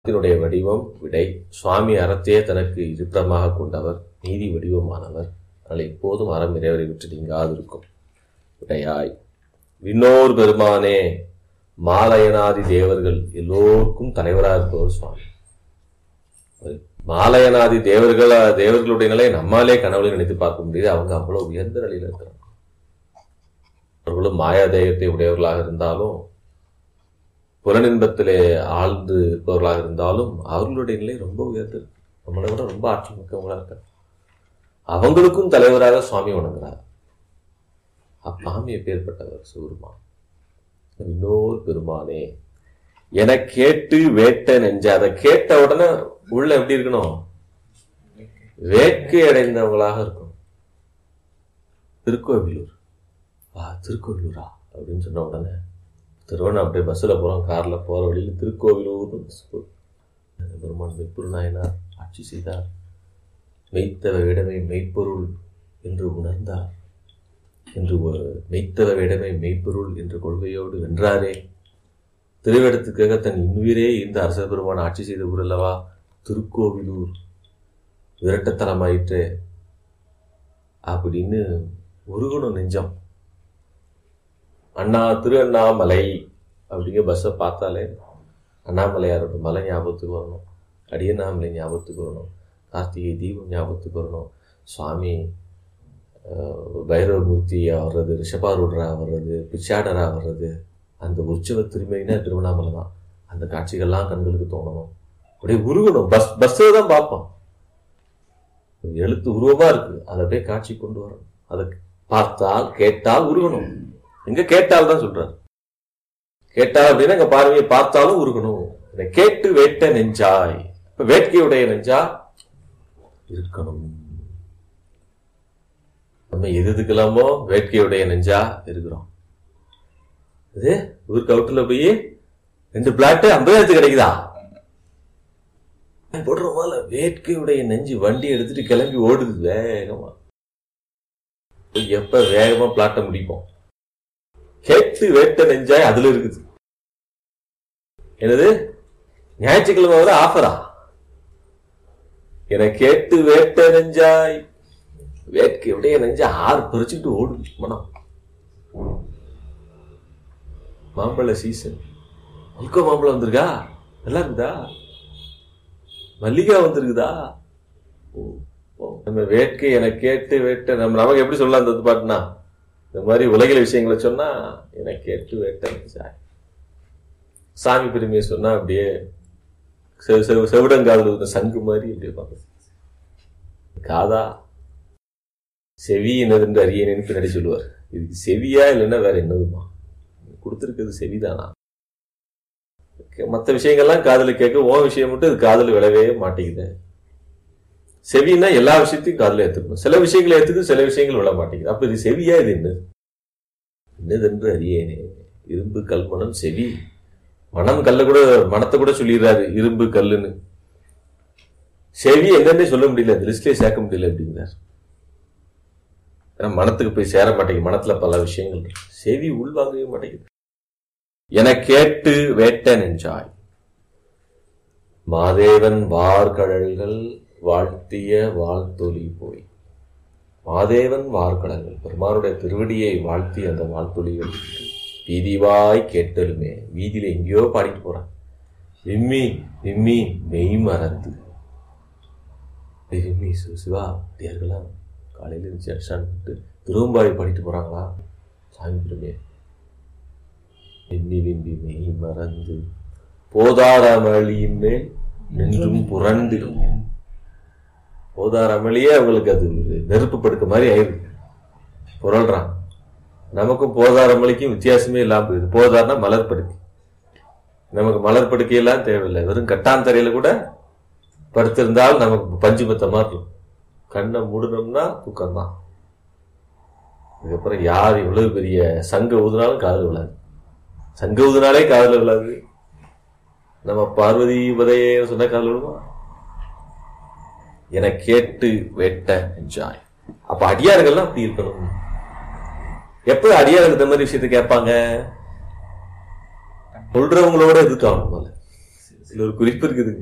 அறத்தினுடைய வடிவம் விடை. சுவாமி அறத்தையே தனக்கு இருப்பிடமாக கொண்டவர், நீதி வடிவமானவர். அதனால் எப்போதும் அறம் இறைவரை விட்டு நீங்காது இருக்கும். விடையாய் விண்ணோர் பெருமானே, மாலயனாதி தேவர்கள் எல்லோருக்கும் தலைவராக இருப்பவர் சுவாமி. மாலயனாதி தேவர்களுடைய நிலை நம்மாலே கனவுல நினைத்து பார்க்க முடியுது. அவங்க அவ்வளவு உயர்ந்த நிலையில இருக்கிறாங்க. அவர்களும் மாயாதேயத்தை உடையவர்களாக இருந்தாலும், புலனின்பத்திலே ஆழ்ந்து இருப்பவர்களாக இருந்தாலும் அவர்களுடைய நிலை ரொம்ப உயர்ந்தது. நம்மளை விட ரொம்ப ஆற்றல் மிக்கவங்களா இருக்காங்க. அவங்களுக்கும் தலைவராக சுவாமி வணங்குறார். அப்பாமி எப்பேற்பட்டவர் சிவருமான். இன்னொரு பெருமானே என கேட்டு வேட்ட நெஞ்ச. அதை கேட்ட உடனே உள்ள எப்படி இருக்கணும்? வேட்கை அடைந்தவங்களாக இருக்கணும். திருக்கோவிலூர், திருக்கோவிலூரா அப்படின்னு சொன்ன உடனே திருவண்ணா அப்படியே பஸ்ஸில் போகிறோம், காரில் போகிற வழியில் திருக்கோவிலூர் பெருமான் மெய்ப்பொருள் நாயனார் ஆட்சி செய்தார். மெய்த்தவ இடமை மெய்ப்பொருள் என்று உணர்ந்தார் என்று மெய்த்தவ இடமை மெய்ப்பொருள் என்ற கொள்கையோடு வென்றாரே. திருவேடத்துக்காக தன் இன்னுயிரே இந்த அரச பெருமான் ஆட்சி செய்த ஊர் அல்லவா திருக்கோவிலூர். விரட்டத்தனமாயிற்று அப்படின்னு உருகணும் நெஞ்சம். திரு அண்ணாமலை அப்படிங்கிற பஸ்ஸை பார்த்தாலே அண்ணாமலையாரோட மலை ஞாபகத்துக்கு வரணும், அடியண்ணாமலை ஞாபகத்துக்கு வரணும், கார்த்திகை தீபம் ஞாபகத்துக்கு வரணும், சுவாமி பைரவமூர்த்தியா வர்றது, ரிஷபாரூடரா வர்றது, பிச்சாடரா வர்றது. அந்த உற்சவ திருமைனா திருவண்ணாமலை தான். அந்த காட்சிகள்லாம் கண்களுக்கு தோணணும், அப்படியே உருகணும். பஸ்ஸில் தான் பார்ப்போம், எழுத்து உருவமா இருக்கு, அதை அப்படியே காட்சி கொண்டு வரணும். அதை பார்த்தால் கேட்டால் உருகணும். எங்க கேட்டால் தான் சொல்றாரு. கேட்டால் அப்படின்னா எங்க பார்வையை பார்த்தாலும் உருகணும். கேட்டு வேட்ட நெஞ்சாய், வேட்கையுடைய நெஞ்சா இருக்கணும். நம்ம எதுக்கெல்லாமோ வேட்கையுடைய நெஞ்சா இருக்கிறோம். இது ஊருக்கு அவுட்டுல போய் 2 பிளாட் 50,000 கிடைக்குதா போடுறோமால. வேட்கையுடைய நெஞ்சு வண்டி எடுத்துட்டு கிளம்பி ஓடுது வேகமா. எப்ப வேகமா பிளாட்டை முடிப்போம். கேட்டு வேட்ட நெஞ்சாய் அதுல இருக்குது. என்னது ஞாயிற்றுக்கிழமை வர ஆஃபரா? என கேட்டு வேட்ட நெஞ்சாய், வேட்கையுடைய நெஞ்சா ஆறு பறிச்சுட்டு ஓடுது மனம். மாம்பழ சீசன், மல்கோ மாம்பழம் வந்திருக்கா? நல்லா இருக்குதா? மல்லிகா வந்திருக்குதா? நம்ம வேட்கை என கேட்டு வேட்ட நமக்கு எப்படி சொல்லலாம் அந்த பாட்டுனா, இந்த மாதிரி உலகில விஷயங்களை சொன்னா என கேட்டு வேட்ட சாமி பெருமையை சொன்னா அப்படியே செவிடங்காது சங்கு மாதிரி அப்படியே பார்க்க. காதா செவி என்னதுன்னு அறியேன்னு பின்னாடி சொல்லுவார். இதுக்கு செவியா இல்லைன்னா வேற என்னதுமா? கொடுத்துருக்கிறது செவிதானா? மற்ற விஷயங்கள்லாம் காதுல கேட்க, ஓ விஷயம் மட்டும் இது காதுல விழவே மாட்டேங்குது. செவின்னா எல்லா விஷயத்தையும் காதுல ஏத்துக்கணும். சில விஷயங்களை ஏத்துக்கு, சில விஷயங்கள் விழ மாட்டேங்குது. அப்ப இது செவியா? இது என்னதென்று அறியேனே. இரும்பு கல் மனம் செவி. மனம் கல்ல கூட, மனத்தை கூட சொல்லிடுறாரு இரும்பு கல்லுன்னு. செவி என்னன்னே சொல்ல முடியல, அந்த லிஸ்ட்லயே சேர்க்க முடியல அப்படிங்கிறார். ஏன்னா மனத்துக்கு போய் சேர மாட்டேங்குது. மனத்துல பல விஷயங்கள் இருக்கு, செவி உள்வாங்கவே மாட்டேங்குது. என கேட்டு வேட்ட நெஞ்சாய். மாதேவன் வார்கடல்கள் வாழ்த்திய வாழ்த்தொலி போய். மாதேவன் வார்கடல்கள், பெருமானுடைய திருவடியை வாழ்த்தி அந்த வாழ்த்தொலிகள் வீதிவாய் கேட்டலுமே. வீதியில எங்கேயோ பாடிட்டு போறான். விம்மி விம்மி மெய் மறந்து. விம்மி சிவா தேர்களாம் காலையில இருந்துச்சு அடிச்சான்னு திரும்பாய் பாடிட்டு போறாங்களா சாமி பெருமையை. விம்மி விம்மி மெய் மறந்து போதார அமளியின் மேல் நின்றும் புரண்டு. போதார அமளியே அவங்களுக்கு அது நெருப்பு படுக்க மாதிரி ஆயிருக்கு, புரள்றான். நமக்கும் போதார அமளிக்கும் வித்தியாசமே இல்லாம போகுது. போதார்னா மலர் படுக்கை, நமக்கு மலர் படுக்கையெல்லாம் தேவையில்லை. வெறும் கட்டாந்தரையில கூட படுத்திருந்தால் நமக்கு பஞ்சு மத்த மாதிரி இருக்கும். கண்ணை மூடணும்னா தூக்கம்தான். அதுக்கப்புறம் யார் இவ்வளவு பெரிய சங்க ஊதுனாலும் காதல் விழாது. சங்க ஊதுனாலே காதல் விழாது. நம்ம பார்வதி உதய சொன்ன காதல் விழுமா? என கேட்டு வேட்ட என்ஜாய். அப்ப அடியார்கள்லாம் அப்படி இருக்கணும். எப்ப அடியார்கள் இந்த மாதிரி விஷயத்த கேட்பாங்க? சொல்றவங்களோட எதிர்க்காங்க. இதுல ஒரு குறிப்பு இருக்குது.